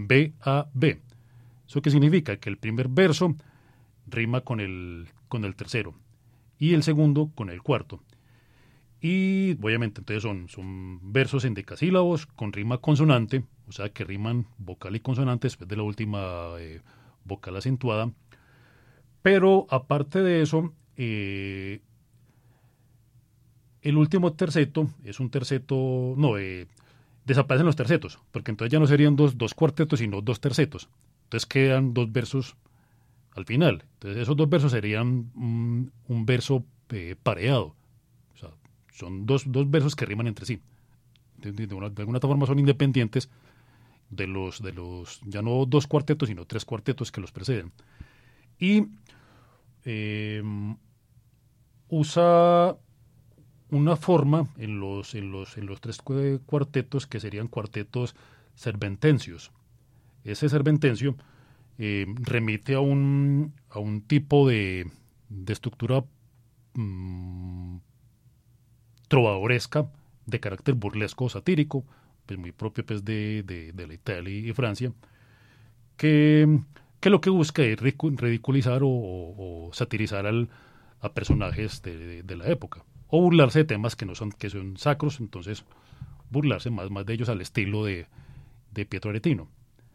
B, A, B. ¿Eso qué significa? Que el primer verso rima con el tercero y el segundo con el cuarto. Y obviamente entonces son versos en decasílabos con rima consonante, o sea que riman vocal y consonante después de la última vocal acentuada. Pero aparte de eso, el último terceto es un terceto, desaparecen los tercetos, porque entonces ya no serían dos cuartetos, sino dos tercetos. Entonces quedan dos versos al final. Entonces esos dos versos serían un verso pareado. O sea, son dos versos que riman entre sí. De alguna forma son independientes de los ya no dos cuartetos, sino tres cuartetos que los preceden. Y usa una forma en los tres cuartetos que serían cuartetos serpentencios. Ese serpentencio remite a un tipo de estructura trovadoresca de carácter burlesco o satírico, pues muy propio pues de la Italia y Francia, que lo que busca es ridiculizar o satirizar a personajes de la época, o burlarse de temas que son sacros, entonces burlarse más de ellos al estilo de Pietro Aretino.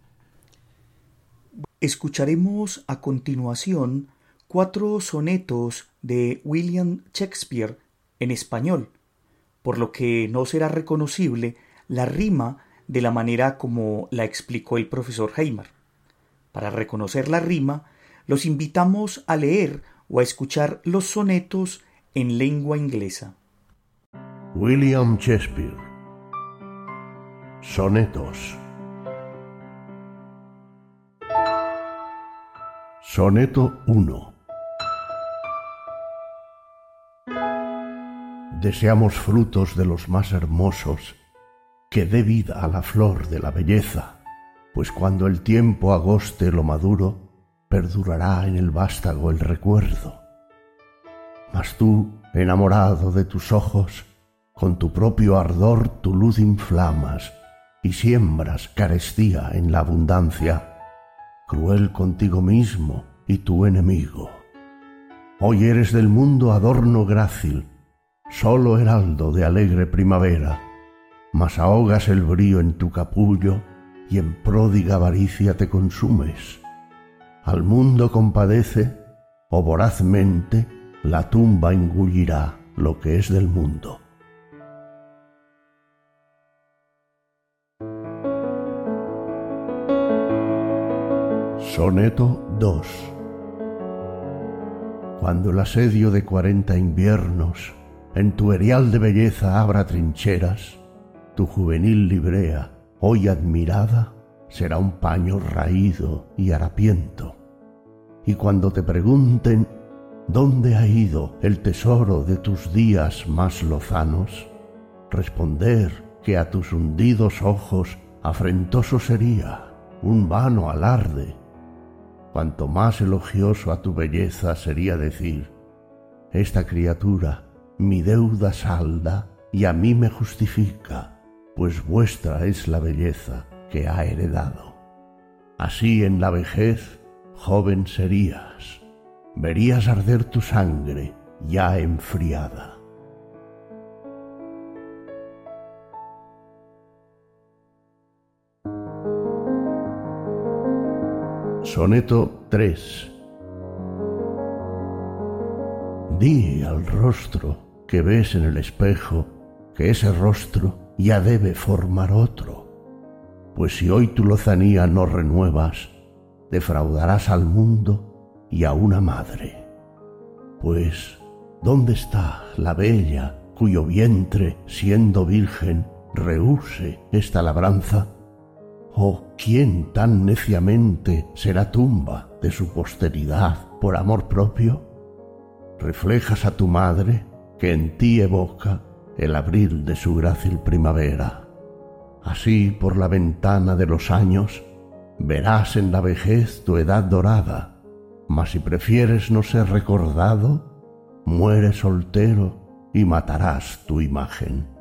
Escucharemos a continuación 4 sonetos de William Shakespeare en español, por lo que no será reconocible la rima de la manera como la explicó el profesor Heymar. Para reconocer la rima, los invitamos a leer o a escuchar los sonetos en lengua inglesa. William Shakespeare. Sonetos. Soneto 1. Deseamos frutos de los más hermosos, que dé vida a la flor de la belleza, pues cuando el tiempo agoste lo maduro, perdurará en el vástago el recuerdo. Mas tú, enamorado de tus ojos, con tu propio ardor tu luz inflamas y siembras carestía en la abundancia, cruel contigo mismo y tu enemigo. Hoy eres del mundo adorno grácil, solo heraldo de alegre primavera, mas ahogas el brío en tu capullo y en pródiga avaricia te consumes. Al mundo compadece, o vorazmente la tumba engullirá lo que es del mundo. Soneto 2. Cuando el asedio de 40 inviernos en tu erial de belleza abra trincheras, tu juvenil librea, hoy admirada, será un paño raído y harapiento. Y cuando te pregunten ¿dónde ha ido el tesoro de tus días más lozanos?, responder que a tus hundidos ojos afrentoso sería un vano alarde. Cuanto más elogioso a tu belleza sería decir: esta criatura mi deuda salda y a mí me justifica, pues vuestra es la belleza que ha heredado. Así en la vejez joven serías, verías arder tu sangre ya enfriada. Soneto 3. Di al rostro que ves en el espejo que ese rostro ya debe formar otro, pues si hoy tu lozanía no renuevas, defraudarás al mundo y a una madre. Pues, ¿dónde está la bella cuyo vientre, siendo virgen, rehúse esta labranza? ¿O quién tan neciamente será tumba de su posteridad por amor propio? Reflejas a tu madre, que en ti evoca el abril de su grácil primavera. Así, por la ventana de los años, verás en la vejez tu edad dorada, mas si prefieres no ser recordado, muere soltero y matarás tu imagen.